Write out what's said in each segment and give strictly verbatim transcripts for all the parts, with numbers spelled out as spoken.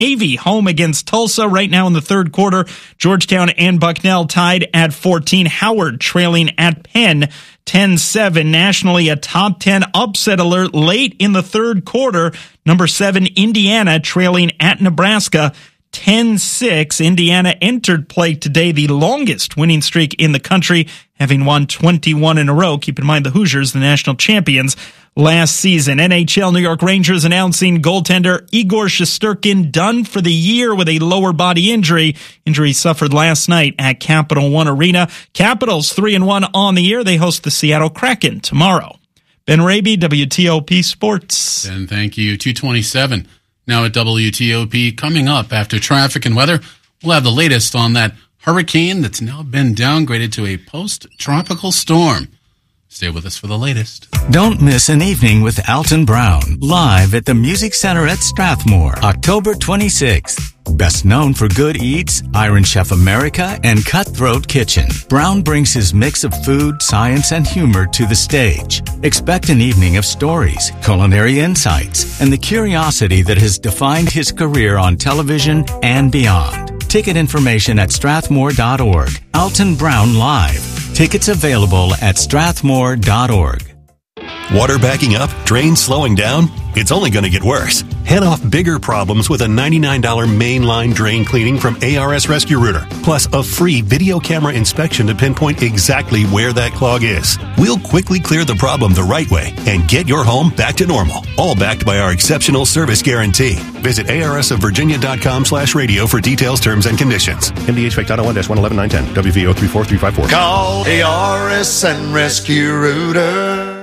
Navy home against Tulsa right now in the third quarter. Georgetown and Bucknell tied at fourteen. Howard trailing at Penn ten seven. Nationally, a top ten upset alert late in the third quarter. Number seven, Indiana trailing at Nebraska ten six. Indiana entered play today, the longest winning streak in the country, having won twenty-one in a row. Keep in mind the Hoosiers, the national champions last season. N H L, New York Rangers announcing goaltender Igor Shesterkin done for the year with a lower body injury. Injury suffered last night at Capital One Arena. Capitals three and one on the year. They host the Seattle Kraken tomorrow. Ben Raby, W T O P Sports. Ben, thank you. two twenty-seven. Now at W T O P, coming up after traffic and weather, we'll have the latest on that hurricane that's now been downgraded to a post-tropical storm. Stay with us for the latest. Don't miss an evening with Alton Brown, live at the Music Center at Strathmore, October twenty-sixth. Best known for Good Eats, Iron Chef America, and Cutthroat Kitchen, Brown brings his mix of food, science, and humor to the stage. Expect an evening of stories, culinary insights, and the curiosity that has defined his career on television and beyond. Ticket information at strathmore dot org. Alton Brown Live. Tickets available at strathmore dot org. Water backing up? Drains slowing down? It's only going to get worse. Head off bigger problems with a ninety-nine dollars mainline drain cleaning from A R S Rescue Rooter, plus a free video camera inspection to pinpoint exactly where that clog is. We'll quickly clear the problem the right way and get your home back to normal, all backed by our exceptional service guarantee. Visit A R S of Virginia dot com slash radio for details, terms, and conditions. M D H Fact Title one dash one eleven nine ten, W V O three four three five four. Call A R S and Rescue Rooter.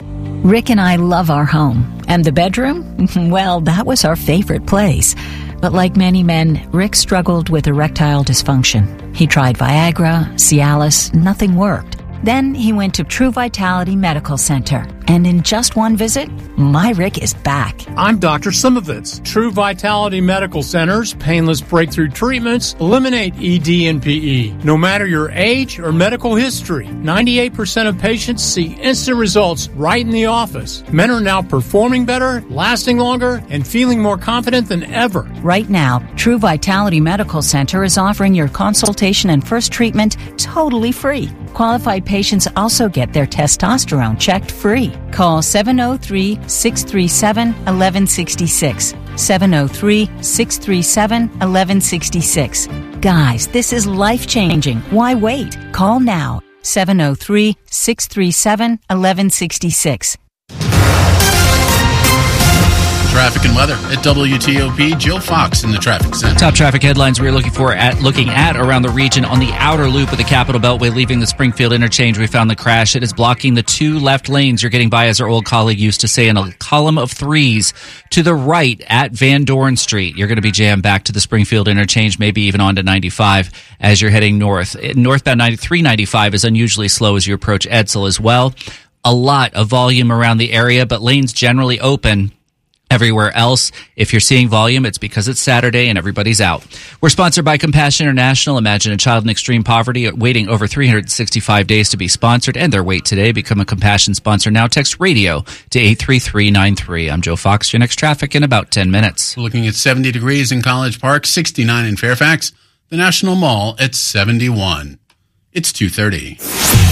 Rick and I love our home. And the bedroom? Well, that was our favorite place. But like many men, Rick struggled with erectile dysfunction. He tried Viagra, Cialis, nothing worked. Then he went to True Vitality Medical Center. And in just one visit, my Rick is back. I'm Doctor Simovitz. True Vitality Medical Center's painless breakthrough treatments eliminate E D and P E. No matter your age or medical history, ninety-eight percent of patients see instant results right in the office. Men are now performing better, lasting longer, and feeling more confident than ever. Right now, True Vitality Medical Center is offering your consultation and first treatment totally free. Qualified patients also get their testosterone checked free. Call seven oh three, six three seven, one one six six. seven oh three, six three seven, one one six six. Guys, this is life-changing. Why wait? Call now. seven oh three, six three seven, one one six six. Traffic and weather at W T O P. Joe Fox in the traffic center. Top traffic headlines we're looking for at looking at around the region on the outer loop of the Capitol Beltway leaving the Springfield interchange. We found the crash. It is blocking the two left lanes. You're getting by, as our old colleague used to say, in a column of threes to the right at Van Dorn Street. You're going to be jammed back to the Springfield interchange, maybe even on to ninety-five as you're heading north. Northbound ninety-three ninety-five is unusually slow as you approach Edsel as well. A lot of volume around the area, but lanes generally open. Everywhere else, if you're seeing volume, it's because it's Saturday and everybody's out. We're sponsored by Compassion International. Imagine a child in extreme poverty waiting over three hundred sixty-five days to be sponsored, and their wait today. Become a Compassion sponsor now. Text radio to eight three three nine three. I'm Joe Fox. Your next traffic in about ten minutes. We're looking at seventy degrees in College Park, sixty-nine in Fairfax, the National Mall at seventy-one. It's two thirty.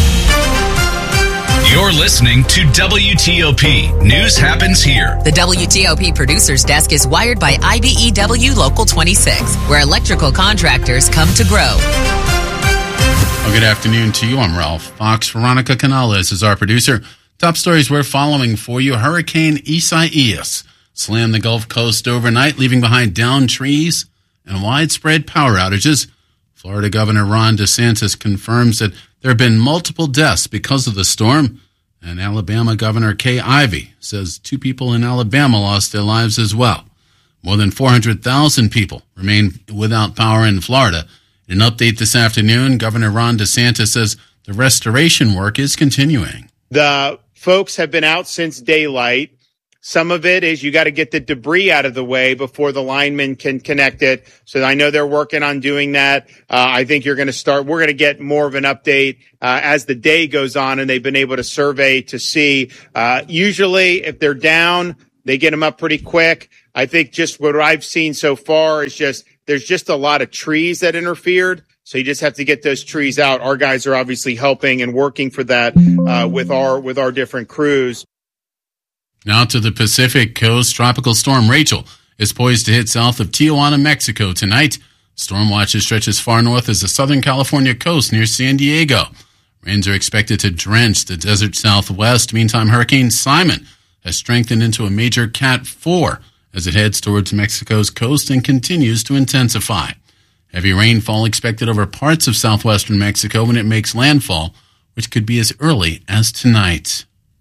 You're listening to W T O P. News happens here. The W T O P producer's desk is wired by I B E W Local twenty-six, where electrical contractors come to grow. Well, good afternoon to you. I'm Ralph Fox. Veronica Canales is our producer. Top stories we're following for you. Hurricane Isaias slammed the Gulf Coast overnight, leaving behind downed trees and widespread power outages. Florida Governor Ron DeSantis confirms that there have been multiple deaths because of the storm. And Alabama Governor Kay Ivey says two people in Alabama lost their lives as well. More than four hundred thousand people remain without power in Florida. In an update this afternoon, Governor Ron DeSantis says the restoration work is continuing. The folks have been out since daylight. Some of it is you got to get the debris out of the way before the linemen can connect it. So I know they're working on doing that. Uh, I think you're going to start, we're going to get more of an update uh, as the day goes on, and they've been able to survey to see. Uh, usually if they're down, They get them up pretty quick. I think just what I've seen so far is just there's just a lot of trees that interfered. So you just have to get those trees out. Our guys are obviously helping and working for that uh, with our with our different crews. Now to the Pacific Coast. Tropical storm Rachel is poised to hit south of Tijuana, Mexico tonight. Storm watches stretch as far north as the Southern California coast near San Diego. Rains are expected to drench the desert southwest. Meantime, Hurricane Simon has strengthened into a major Cat four as it heads towards Mexico's coast and continues to intensify. Heavy rainfall expected over parts of southwestern Mexico when it makes landfall, which could be as early as tonight.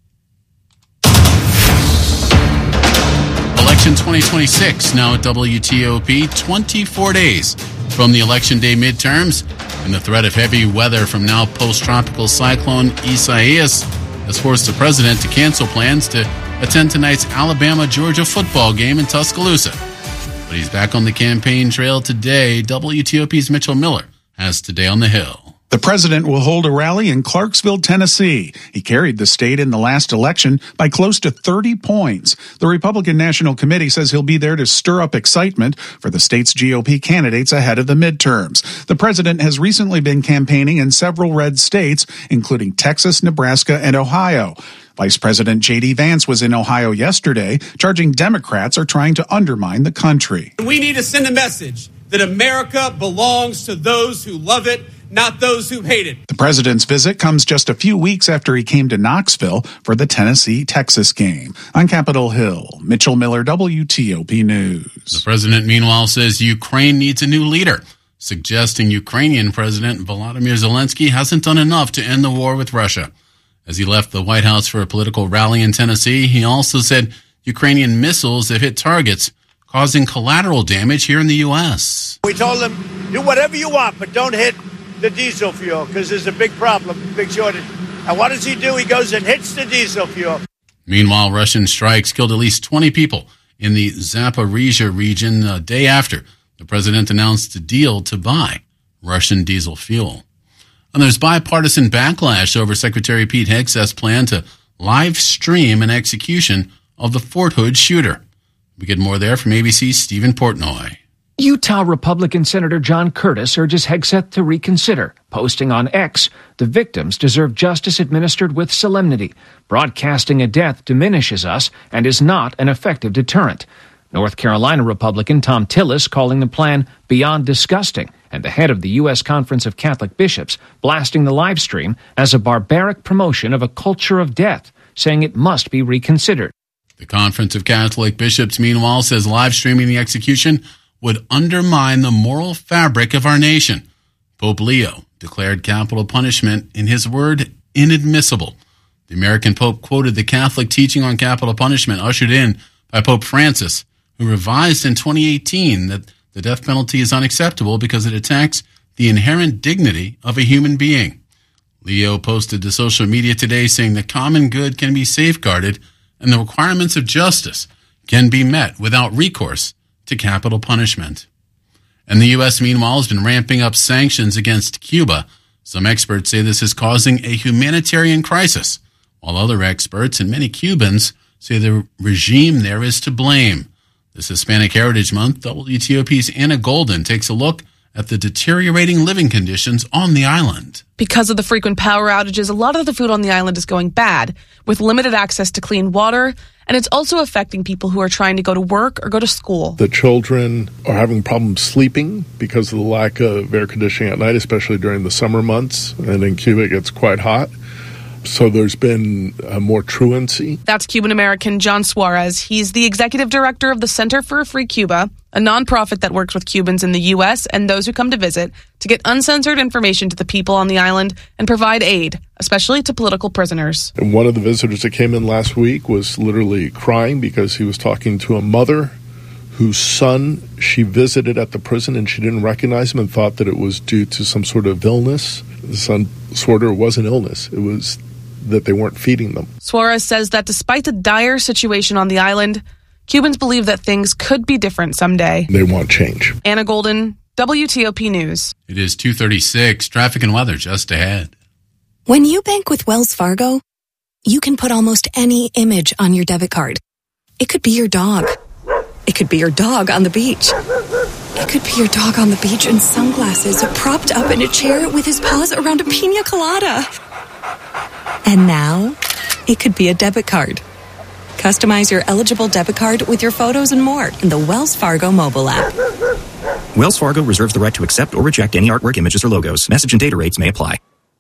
Election twenty twenty-six now at W T O P, twenty-four days from the Election Day midterms, and the threat of heavy weather from now post-tropical cyclone Isaias has forced the president to cancel plans to attend tonight's Alabama-Georgia football game in Tuscaloosa. But he's back on the campaign trail today. W T O P's Mitchell Miller has Today on the Hill. The president will hold a rally in Clarksville, Tennessee. He carried the state in the last election by close to thirty points. The Republican National Committee says he'll be there to stir up excitement for the state's G O P candidates ahead of the midterms. The president has recently been campaigning in several red states, including Texas, Nebraska, and Ohio. Vice President J D Vance was in Ohio yesterday, charging Democrats are trying to undermine the country. We need to send a message that America belongs to those who love it, not those who hate it. The president's visit comes just a few weeks after he came to Knoxville for the Tennessee-Texas game. On Capitol Hill, Mitchell Miller, W T O P News. The president, meanwhile, says Ukraine needs a new leader, suggesting Ukrainian President Volodymyr Zelensky hasn't done enough to end the war with Russia. As he left the White House for a political rally in Tennessee, he also said Ukrainian missiles have hit targets, causing collateral damage here in the U S. We told them, do whatever you want, but don't hit the diesel fuel, because there's a big problem, big shortage. And what does he do? He goes and hits the diesel fuel. Meanwhile, Russian strikes killed at least twenty people in the Zaporizhia region a day after the president announced a deal to buy Russian diesel fuel. And there's bipartisan backlash over Secretary Pete Hegseth's plan to live stream an execution of the Fort Hood shooter. We get more there from A B C's Stephen Portnoy. Utah Republican Senator John Curtis urges Hegseth to reconsider, posting on X, "The victims deserve justice administered with solemnity. Broadcasting a death diminishes us and is not an effective deterrent." North Carolina Republican Tom Tillis calling the plan beyond disgusting, and the head of the U S Conference of Catholic Bishops blasting the live stream as a barbaric promotion of a culture of death, saying it must be reconsidered. The Conference of Catholic Bishops, meanwhile, says live streaming the execution would undermine the moral fabric of our nation. Pope Leo declared capital punishment, in his word, inadmissible. The American Pope quoted the Catholic teaching on capital punishment ushered in by Pope Francis, who revised in twenty eighteen that the death penalty is unacceptable because it attacks the inherent dignity of a human being. Leo posted to social media today saying the common good can be safeguarded and the requirements of justice can be met without recourse to capital punishment. And the U S, meanwhile, has been ramping up sanctions against Cuba. Some experts say this is causing a humanitarian crisis, while other experts and many Cubans say the regime there is to blame. This Hispanic Heritage Month, W T O P's Anna Golden takes a look at the deteriorating living conditions on the island. Because of the frequent power outages, a lot of the food on the island is going bad, with limited access to clean water, and it's also affecting people who are trying to go to work or go to school. The children are having problems sleeping because of the lack of air conditioning at night, especially during the summer months, and in Cuba it gets quite hot. So there's been uh, more truancy. That's Cuban-American John Suarez. He's the executive director of the Center for a Free Cuba, a nonprofit that works with Cubans in the U S and those who come to visit to get uncensored information to the people on the island and provide aid, especially to political prisoners. And one of the visitors that came in last week was literally crying because he was talking to a mother whose son she visited at the prison and she didn't recognize him and thought that it was due to some sort of illness. The son swore to her it wasn't illness. It was that they weren't feeding them. Suarez says that despite the dire situation on the island, Cubans believe that things could be different someday. They want change. Anna Golden, W T O P News. It is two thirty-six. Traffic and weather just ahead. When you bank with Wells Fargo, you can put almost any image on your debit card. It could be your dog. It could be your dog on the beach. It could be your dog on the beach in sunglasses, propped up in a chair with his paws around a pina colada. And now, it could be a debit card. Customize your eligible debit card with your photos and more in the Wells Fargo mobile app. Wells Fargo reserves the right to accept or reject any artwork, images, or logos. Message and data rates may apply.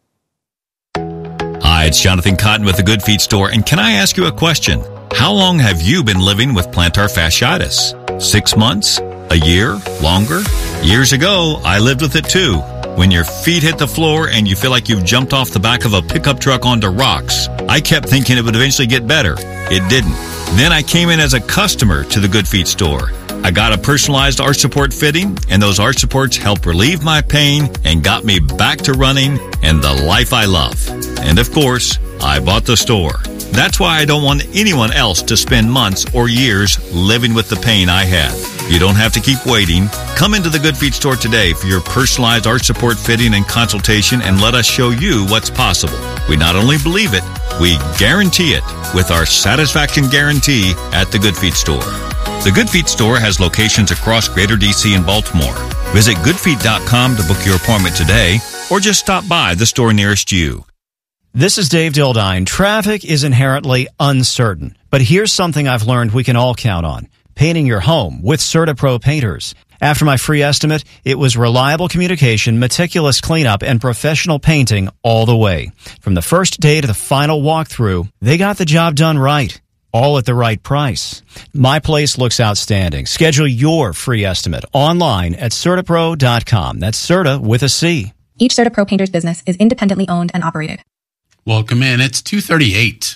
Hi, it's Jonathan Cotton with the Good Feet Store, and can I ask you a question? How long have you been living with plantar fasciitis? Six months? A year? Longer? Years ago, I lived with it too. When your feet hit the floor and you feel like you've jumped off the back of a pickup truck onto rocks. I kept thinking it would eventually get better. It didn't. Then I came in as a customer to the Good Feet Store. I got a personalized arch support fitting, and those arch supports helped relieve my pain and got me back to running and the life I love. And of course, I bought the store. That's why I don't want anyone else to spend months or years living with the pain I had. You don't have to keep waiting. Come into the Good Feet Store today for your personalized arch support fitting and consultation, and let us show you what's possible. We not only believe it, we guarantee it with our satisfaction guarantee at the Good Feet Store. The Good Feet Store has locations across Greater D C and Baltimore. Visit good feet dot com to book your appointment today, or just stop by the store nearest you. This is Dave Dildine. Traffic is inherently uncertain, but here's something I've learned we can all count on. Painting your home with CertaPro painters. After my free estimate, it was reliable communication, meticulous cleanup, and professional painting all the way. From the first day to the final walkthrough, they got the job done right. All at the right price. My place looks outstanding. Schedule your free estimate online at CertaPro dot com. That's Certa with a C. Each CertaPro painter's business is independently owned and operated. Welcome in. It's two thirty-eight.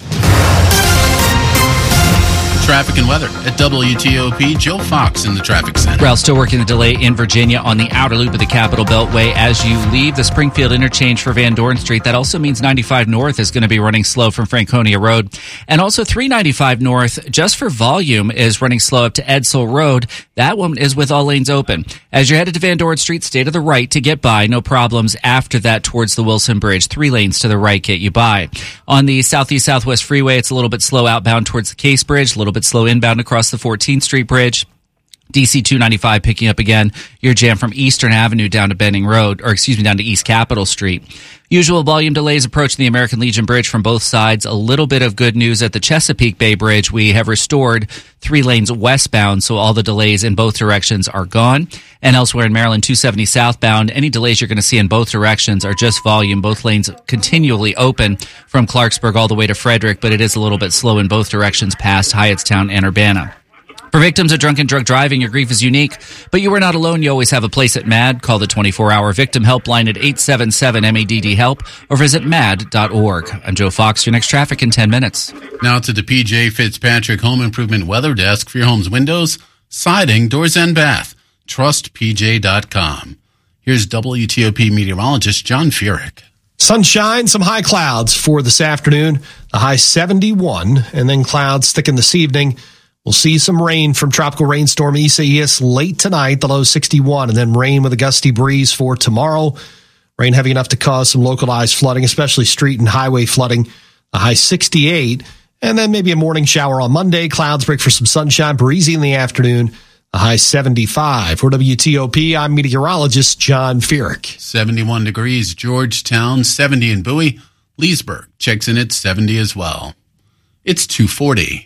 Traffic and weather at W T O P. Joe Fox in the traffic center. Well, still working the delay in Virginia on the outer loop of the Capitol Beltway as you leave the Springfield interchange for Van Dorn Street. That also means ninety-five North is going to be running slow from Franconia Road. And also three ninety-five North, just for volume, is running slow up to Edsel Road. That one is with all lanes open. As you're headed to Van Dorn Street, stay to the right to get by. No problems after that towards the Wilson Bridge. Three lanes to the right get you by. On the Southeast Southwest Freeway, it's a little bit slow outbound towards the Case Bridge, a little bit slow inbound across the fourteenth Street Bridge. D C two ninety-five picking up again. Your jam from Eastern Avenue down to Benning Road, or excuse me, down to East Capitol Street. Usual volume delays approaching the American Legion Bridge from both sides. A little bit of good news at the Chesapeake Bay Bridge. We have restored three lanes westbound, so all the delays in both directions are gone. And elsewhere in Maryland, two seventy southbound, any delays you're going to see in both directions are just volume. Both lanes continually open from Clarksburg all the way to Frederick, but it is a little bit slow in both directions past Hyattstown and Urbana. For victims of drunken drug driving, your grief is unique, but you are not alone. You always have a place at MADD. Call the twenty-four hour victim helpline at eight seven seven M A D D HELP or visit mad dot org. I'm Joe Fox. Your next traffic in ten minutes. Now to the P J Fitzpatrick Home Improvement Weather Desk for your home's windows, siding, doors, and bath. trust P J dot com. Here's W T O P meteorologist John Furyk. Sunshine, some high clouds for this afternoon. The high seventy-one, and then clouds thicken this evening. We'll see some rain from tropical rainstorm Isaias late tonight, the low sixty-one, and then rain with a gusty breeze for tomorrow. Rain heavy enough to cause some localized flooding, especially street and highway flooding, the high sixty-eight, and then maybe a morning shower on Monday. Clouds break for some sunshine, breezy in the afternoon, the high seventy-five. For W T O P, I'm meteorologist John Furyk. seventy-one degrees, Georgetown, seventy in Bowie. Leesburg checks in at seventy as well. It's two forty.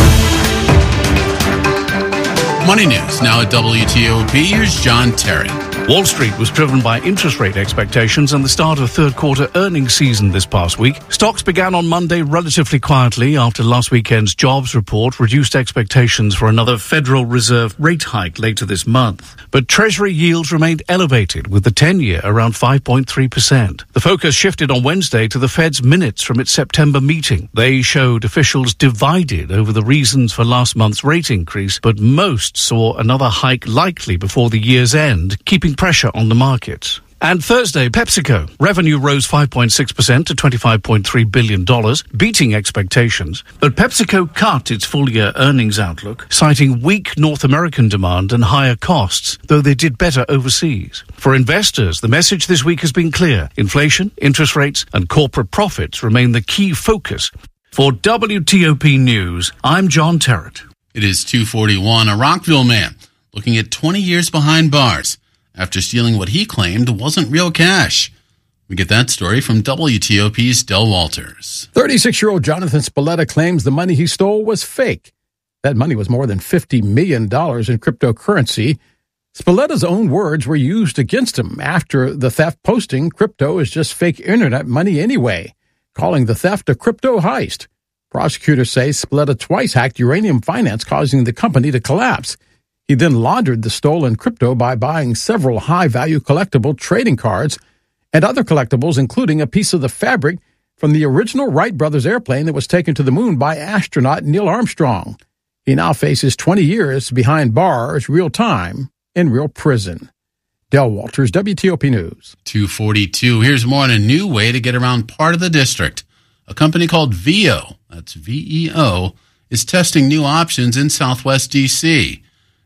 Money news now at W T O P. Here's John Terry. Wall Street was driven by interest rate expectations and the start of third quarter earnings season this past week. Stocks began on Monday relatively quietly after last weekend's jobs report reduced expectations for another Federal Reserve rate hike later this month. But Treasury yields remained elevated, with the ten-year around five point three percent. The focus shifted on Wednesday to the Fed's minutes from its September meeting. They showed officials divided over the reasons for last month's rate increase, but most saw another hike likely before the year's end, keeping pressure on the markets. And Thursday, PepsiCo. Revenue rose five point six percent to twenty-five point three billion dollars, beating expectations. But PepsiCo cut its full-year earnings outlook, citing weak North American demand and higher costs, though they did better overseas. For investors, the message this week has been clear. Inflation, interest rates, and corporate profits remain the key focus. For W T O P News, I'm John Terrett. It is two forty-one. A Rockville man looking at twenty years behind bars after stealing what he claimed wasn't real cash. We get that story from W T O P's Del Walters. thirty-six-year-old Jonathan Spalletta claims the money he stole was fake. That money was more than fifty million dollars in cryptocurrency. Spalletta's own words were used against him after the theft, posting, "Crypto is just fake internet money anyway," calling the theft a crypto heist. Prosecutors say Spalletta twice hacked Uranium Finance, causing the company to collapse. He then laundered the stolen crypto by buying several high-value collectible trading cards and other collectibles, including a piece of the fabric from the original Wright brothers airplane that was taken to the moon by astronaut Neil Armstrong. He now faces twenty years behind bars, real time, in real prison. Del Walters, W T O P News. two forty-two. Here's more on a new way to get around part of the district. A company called Veo, that's V E O, is testing new options in Southwest D C.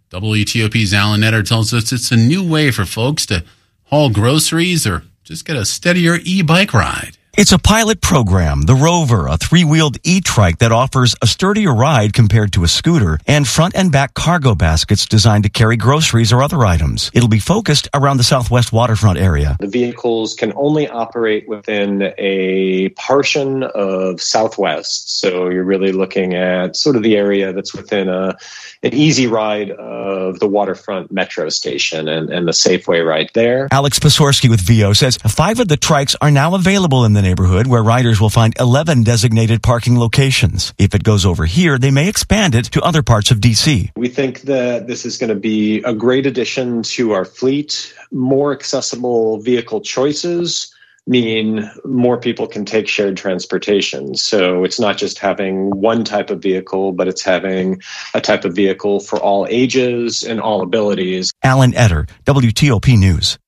W T O P's Alan Etter tells us it's a new way for folks to haul groceries or just get a steadier e-bike ride. It's a pilot program, the Rover, a three-wheeled e-trike that offers a sturdier ride compared to a scooter, and front and back cargo baskets designed to carry groceries or other items. It'll be focused around the Southwest waterfront area. The vehicles can only operate within a portion of Southwest, so you're really looking at sort of the area that's within a an easy ride of the waterfront metro station and, and the Safeway right there. Alex Pasorski with Veo says five of the trikes are now available in the neighborhood, where riders will find eleven designated parking locations. If it goes over here, they may expand it to other parts of D C. We think that this is going to be a great addition to our fleet. More accessible vehicle choices mean more people can take shared transportation. So it's not just having one type of vehicle, but it's having a type of vehicle for all ages and all abilities. Alan Etter, W T O P News.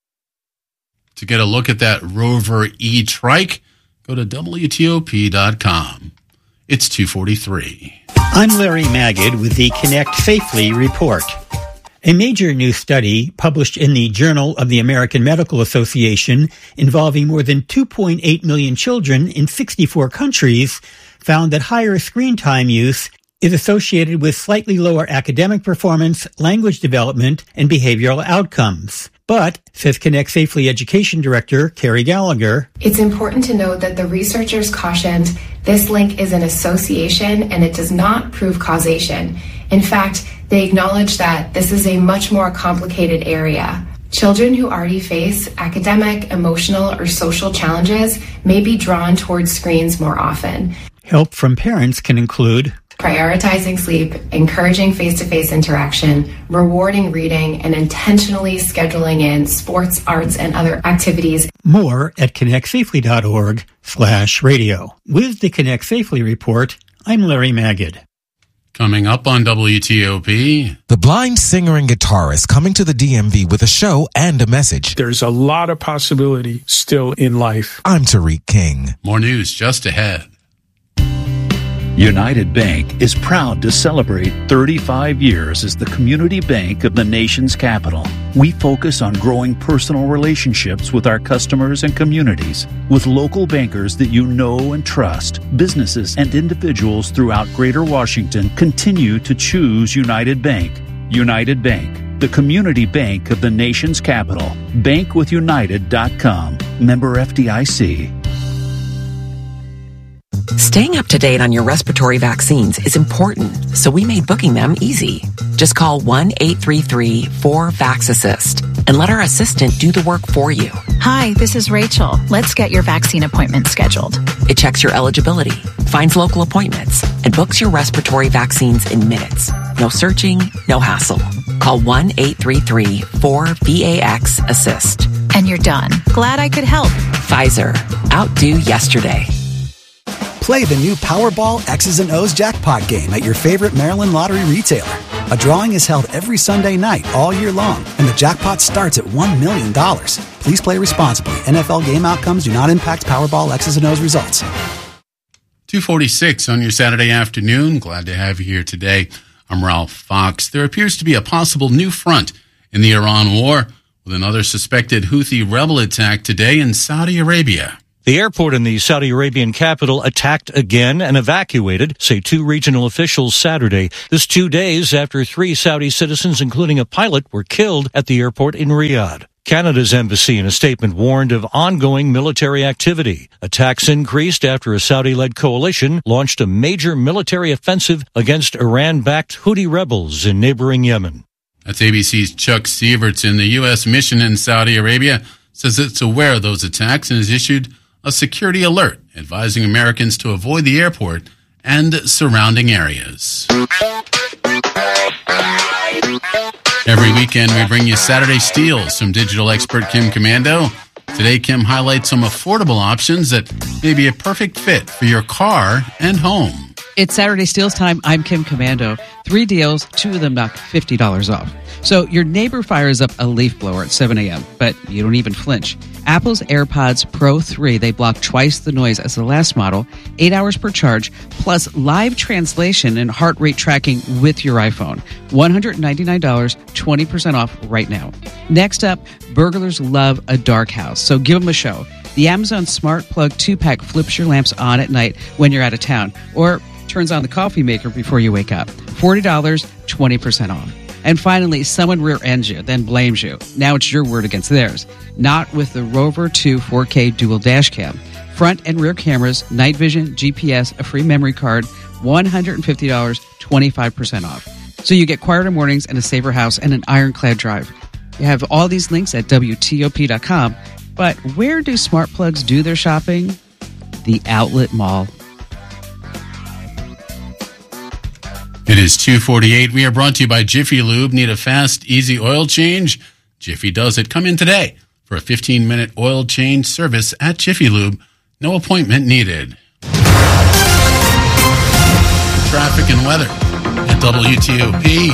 To get a look at that Rover e-trike, go to W T O P dot com. It's two forty-three. I'm Larry Magid with the Connect Safely report. A major new study published in the Journal of the American Medical Association involving more than two point eight million children in sixty-four countries found that higher screen time use is associated with slightly lower academic performance, language development, and behavioral outcomes. But, says Connect Safely Education Director Carrie Gallagher, it's important to note that the researchers cautioned this link is an association and it does not prove causation. In fact, they acknowledge that this is a much more complicated area. Children who already face academic, emotional, or social challenges may be drawn towards screens more often. Help from parents can include prioritizing sleep, encouraging face-to-face interaction, rewarding reading, and intentionally scheduling in sports, arts, and other activities. More at connectsafely.org slash radio. With the Connect Safely report, I'm Larry Magid. Coming up on W T O P. The blind singer and guitarist coming to the D M V with a show and a message. There's a lot of possibility still in life. I'm Tariq King. More news just ahead. United Bank is proud to celebrate thirty-five years as the community bank of the nation's capital. We focus on growing personal relationships with our customers and communities. With local bankers that you know and trust, businesses and individuals throughout Greater Washington continue to choose United Bank. United Bank, the community bank of the nation's capital. bank with united dot com. Member F D I C. Staying up to date on your respiratory vaccines is important, so we made booking them easy. Just call one eight three three four VAX-ASSIST and let our assistant do the work for you. Hi, this is Rachel. Let's get your vaccine appointment scheduled. It checks your eligibility, finds local appointments, and books your respiratory vaccines in minutes. No searching, no hassle. Call one eight three three four VAX-ASSIST. And you're done. Glad I could help. Pfizer. Outdo yesterday. Play the new Powerball X's and O's jackpot game at your favorite Maryland lottery retailer. A drawing is held every Sunday night all year long, and the jackpot starts at one million dollars. Please play responsibly. N F L game outcomes do not impact Powerball X's and O's results. two forty-six on your Saturday afternoon. Glad to have you here today. I'm Ralph Fox. There appears to be a possible new front in the Iran war, with another suspected Houthi rebel attack today in Saudi Arabia. The airport in the Saudi Arabian capital attacked again and evacuated, say two regional officials Saturday. This two days after three Saudi citizens, including a pilot, were killed at the airport in Riyadh. Canada's embassy in a statement warned of ongoing military activity. Attacks increased after a Saudi-led coalition launched a major military offensive against Iran-backed Houthi rebels in neighboring Yemen. That's A B C's Chuck Sievertson. The U S mission in Saudi Arabia says it's aware of those attacks and has issued a security alert advising Americans to avoid the airport and surrounding areas. Every weekend, we bring you Saturday Steals from digital expert Kim Commando. Today, Kim highlights some affordable options that may be a perfect fit for your car and home. It's Saturday Steals time. I'm Kim Commando. Three deals, two of them knock fifty dollars off. So your neighbor fires up a leaf blower at seven a.m., but you don't even flinch. Apple's AirPods Pro three, they block twice the noise as the last model, eight hours per charge, plus live translation and heart rate tracking with your iPhone. one hundred ninety-nine dollars, twenty percent off right now. Next up, burglars love a dark house, so give them a show. The Amazon Smart Plug two-pack flips your lamps on at night when you're out of town, or turns on the coffee maker before you wake up. forty dollars, twenty percent off. And finally, someone rear-ends you, then blames you. Now it's your word against theirs. Not with the Rover two four K dual dash cam. Front and rear cameras, night vision, G P S, a free memory card, one hundred fifty dollars, twenty-five percent off. So you get quieter mornings and a safer house and an ironclad drive. You have all these links at W T O P dot com. But where do smart plugs do their shopping? The outlet mall. It is two forty-eight. We are brought to you by Jiffy Lube. Need a fast, easy oil change? Jiffy does it. Come in today for a fifteen-minute oil change service at Jiffy Lube. No appointment needed. Traffic and weather at W T O P.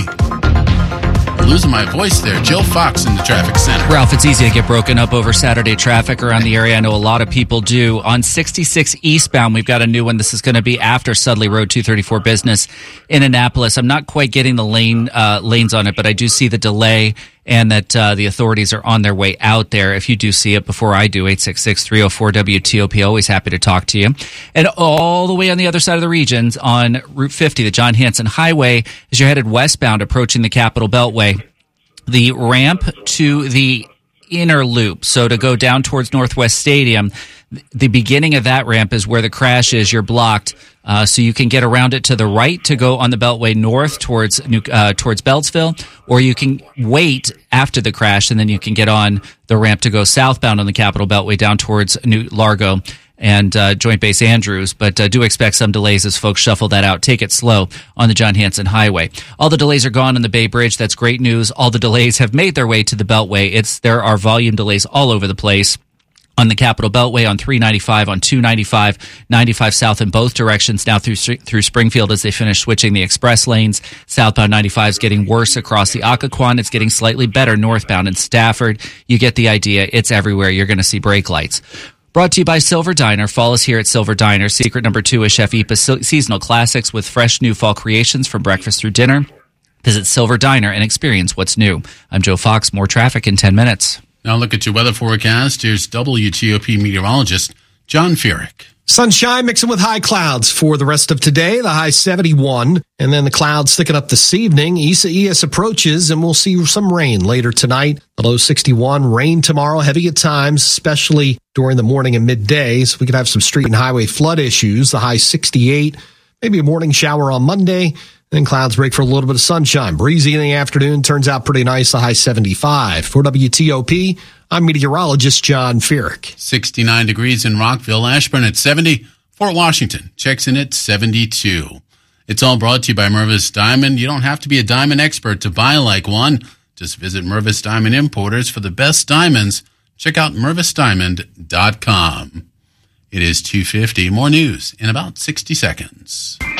I'm losing my voice there. Jill Fox in the traffic center. Ralph, it's easy to get broken up over Saturday traffic around the area. I know a lot of people do. On sixty-six eastbound, we've got a new one. This is going to be after Sudley Road, two thirty-four Business in Annapolis. I'm not quite getting the lane uh, lanes on it, but I do see the delay and that uh, the authorities are on their way out there. If you do see it before I do, eight six six, three oh four, W T O P. Always happy to talk to you. And all the way on the other side of the regions on Route fifty, the John Hanson Highway, as you're headed westbound approaching the Capitol Beltway, the ramp to the inner loop, so to go down towards Northwest Stadium, the beginning of that ramp is where the crash is. You're blocked, uh, so you can get around it to the right to go on the Beltway north towards New, uh, towards Beltsville, or you can wait after the crash and then you can get on the ramp to go southbound on the Capitol Beltway down towards New Largo and uh, Joint Base Andrews, but uh, do expect some delays as folks shuffle that out. Take it slow on the John Hanson Highway. All the delays are gone on the Bay Bridge. That's great news. All the delays have made their way to the Beltway. It's there are volume delays all over the place. On the Capitol Beltway, on three ninety-five, on two ninety-five, ninety-five south in both directions, now through through Springfield as they finish switching the express lanes. Southbound ninety-five is getting worse across the Occoquan. It's getting slightly better northbound in Stafford. You get the idea. It's everywhere. You're going to see brake lights. Brought to you by Silver Diner. Fall is here at Silver Diner. Secret number two is Chef Ipa's seasonal classics with fresh new fall creations from breakfast through dinner. Visit Silver Diner and experience what's new. I'm Joe Fox. More traffic in ten minutes. Now look at your weather forecast. Here's W T O P meteorologist John Furyk. Sunshine mixing with high clouds for the rest of today. The high seventy-one, and then the clouds thicken up this evening. Isaias approaches, and we'll see some rain later tonight. The low sixty-one, rain tomorrow, heavy at times, especially during the morning and midday. So we could have some street and highway flood issues. The high sixty-eight, maybe a morning shower on Monday. Then clouds break for a little bit of sunshine. Breezy in the afternoon. Turns out pretty nice. The high seventy-five. For W T O P, I'm meteorologist John Furyk. sixty-nine degrees in Rockville. Ashburn at seventy. Fort Washington checks in at seventy-two. It's all brought to you by Mervis Diamond. You don't have to be a diamond expert to buy like one. Just visit Mervis Diamond Importers for the best diamonds. Check out mervis diamond dot com. It is two fifty. More news in about sixty seconds.